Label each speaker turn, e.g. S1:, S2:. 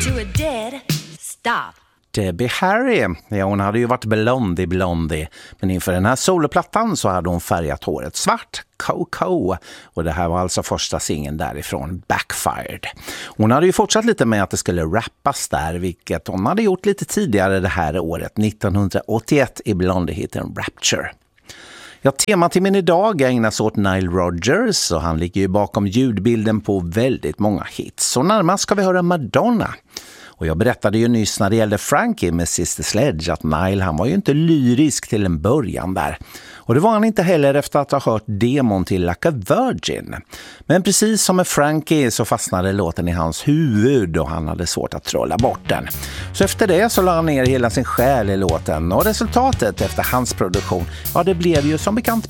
S1: to a dead stop.
S2: Debbie Harry, ja, hon hade ju varit blondie, men inför den här soloplattan så hade hon färgat håret svart, Coco, och det här var alltså första singeln därifrån, Backfired. Hon hade ju fortsatt lite med att det skulle rappas där, vilket hon hade gjort lite tidigare det här året, 1981 i Blondie-hitten Rapture. Ja, tematimmen idag ägnas åt Nile Rodgers och han ligger ju bakom ljudbilden på väldigt många hits. Så närmast ska vi höra Madonna. Och jag berättade ju nyss när det gällde Frankie med Sister Sledge att Nile, han var ju inte lyrisk till en början där. Och det var han inte heller efter att ha hört demon till Like a Virgin. Men precis som med Frankie så fastnade låten i hans huvud och han hade svårt att trolla bort den. Så efter det så la han ner hela sin själ i låten och resultatet efter hans produktion, ja, det blev ju som bekant